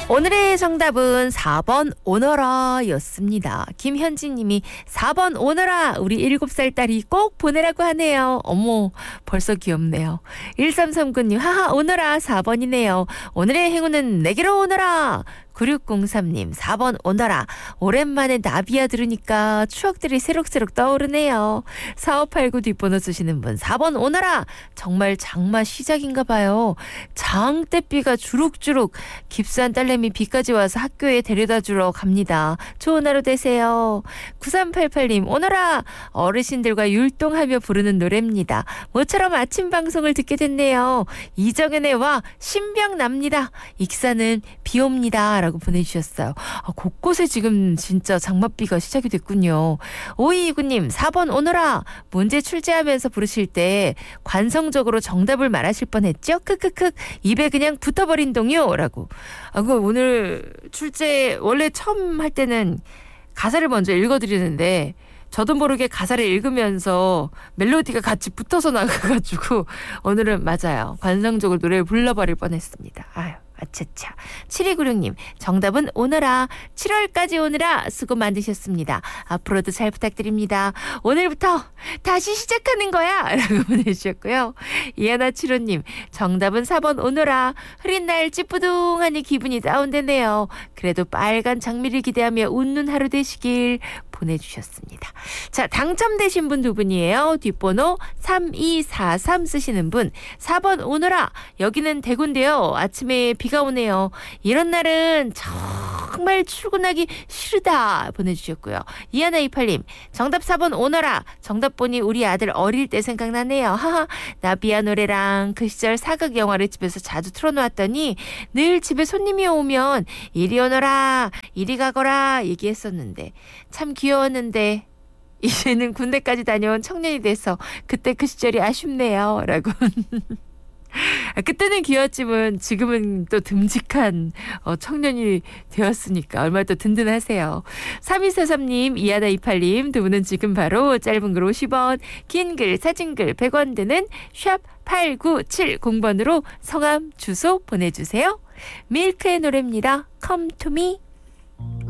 오늘의 정답은 4번 오너라 였습니다. 김현진 님이 4번 오너라 우리 7살 딸이 꼭 보내라고 하네요. 어머 벌써 귀엽네요. 1339님 하하 오너라 4번이네요. 오늘의 행운은 내게로 오너라. 9603님 4번 오너라. 오랜만에 나비야 들으니까 추억들이 새록새록 떠오르네요. 4589 뒷번호 쓰시는 분 4번 오너라. 정말 장마 시작인가 봐요. 장대비가 주룩주룩. 깁스한 딸내미 비까지 와서 학교에 데려다 주러 갑니다. 좋은 하루 되세요. 9388님 오너라. 어르신들과 율동하며 부르는 노래입니다. 모처럼 아침 방송을 듣게 됐네요. 이정현의 와 신병납니다. 익산은 비옵니다. 라고 보내주셨어요. 곳곳에 지금 진짜 장맛비가 시작이 됐군요. 5229님 4번 오너라. 문제 출제하면서 부르실 때 관성적으로 정답을 말하실 뻔했죠? 크크크 입에 그냥 붙어버린 동요 라고. 그 오늘 출제 원래 처음 할 때는 가사를 먼저 읽어드리는데 저도 모르게 가사를 읽으면서 멜로디가 같이 붙어서 나가가지고 오늘은 맞아요. 관성적으로 노래를 불러버릴 뻔했습니다. 아유. 아차차. 7296님 정답은 오너라. 7월까지 오느라 수고 많으셨습니다. 앞으로도 잘 부탁드립니다. 오늘부터 다시 시작하는 거야 라고 보내주셨고요. 이하나7호님 정답은 4번 오너라. 흐린 날 찌뿌둥하니 기분이 다운되네요. 그래도 빨간 장미를 기대하며 웃는 하루 되시길 보내주셨습니다. 자 당첨되신 분 두 분이에요. 뒷번호 3243 쓰시는 분 4번 오너라. 여기는 대구인데요. 아침에 비가 오네요. 이런 날은 정말 출근하기 싫다 보내주셨고요. 이하나28님 정답 4번 오너라. 정답 보니 우리 아들 어릴 때 생각나네요. 하하 나비야 노래랑 그 시절 사극 영화를 집에서 자주 틀어놓았더니 늘 집에 손님이 오면 이리 오너라 이리 가거라 얘기했었는데 참 귀여웠는데 이제는 군대까지 다녀온 청년이 돼서 그때 그 시절이 아쉽네요 라고. 그때는 귀여웠지만 지금은 또 듬직한 청년이 되었으니까 얼마나 또 든든하세요. 3243님, 이하나28님 두 분은 지금 바로 짧은 글 50원, 긴 글, 사진글 100원 드는 샵 8970번으로 성함, 주소 보내주세요. 밀크의 노래입니다. Come to me.